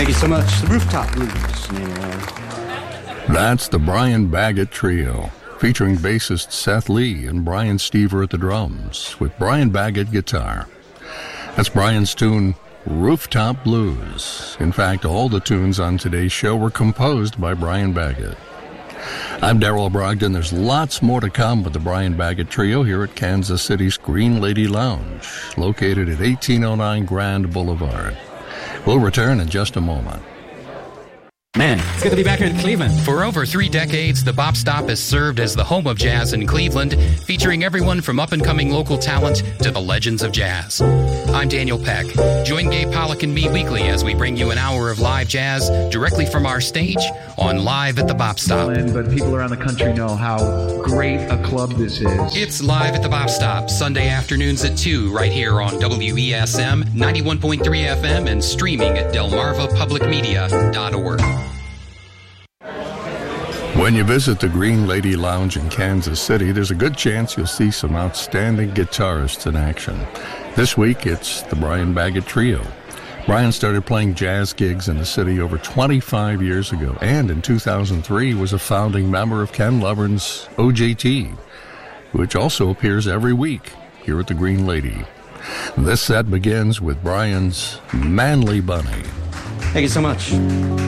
Thank you so much. The Rooftop Blues. That's the Brian Baggett Trio, featuring bassist Seth Lee and Brian Stever at the drums, with Brian Baggett guitar. That's Brian's tune, Rooftop Blues. In fact, all the tunes on today's show were composed by Brian Baggett. I'm Darrell Brogdon. There's lots more to come with the Brian Baggett Trio here at Kansas City's Green Lady Lounge, located at 1809 Grand Boulevard. We'll return in just a moment. Man, it's good to be back here in Cleveland. For over 3 decades, the Bop Stop has served as the home of jazz in Cleveland, featuring everyone from up-and-coming local talent to the legends of jazz. I'm Daniel Peck. Join Gabe Pollock and me weekly as we bring you an hour of live jazz directly from our stage on Live at the Bop Stop. But people around the country know how great a club this is. It's Live at the Bop Stop, Sunday afternoons at 2, right here on WESM 91.3 FM and streaming at delmarvapublicmedia.org. When you visit the Green Lady Lounge in Kansas City, there's a good chance you'll see some outstanding guitarists in action. This week, it's the Brian Baggett Trio. Brian started playing jazz gigs in the city over 25 years ago, and in 2003 was a founding member of Ken Lovern's OJT, which also appears every week here at the Green Lady. This set begins with Brian's Manly Bunny. Thank you so much.